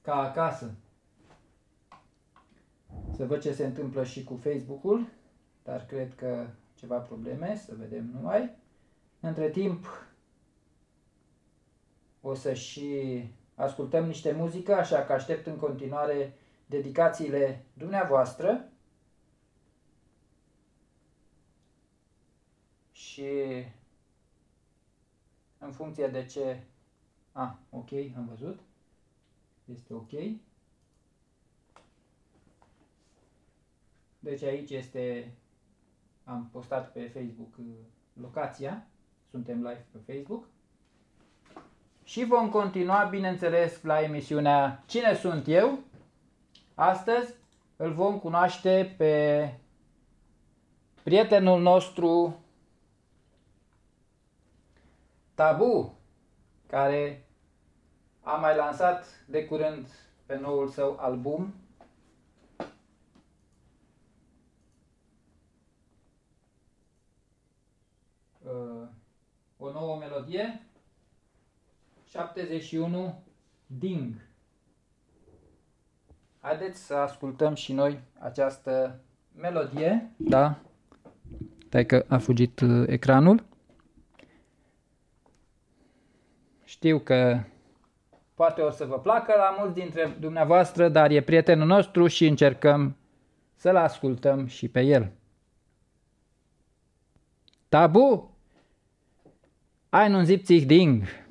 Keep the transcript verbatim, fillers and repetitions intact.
ca acasă. Să văd ce se întâmplă și cu Facebook-ul, dar cred că ceva probleme, să vedem numai. Între timp o să și ascultăm niște muzică, așa că aștept în continuare dedicațiile dumneavoastră. Și în funcție de ce... A, ok, am văzut. Este ok. Deci aici este... Am postat pe Facebook locația. Suntem live pe Facebook. Și vom continua, bineînțeles, la emisiunea Cine sunt eu? Astăzi îl vom cunoaște pe prietenul nostru Tabu, care a mai lansat de curând pe noul său album uh, o nouă melodie, șaptezeci și unu Ding. Haideți să ascultăm și noi această melodie. Da, stai că a fugit ecranul. Știu că poate o să vă placă la mulți dintre dumneavoastră, dar e prietenul nostru și încercăm să-l ascultăm și pe el. Tabu, ein und siebzig Ding.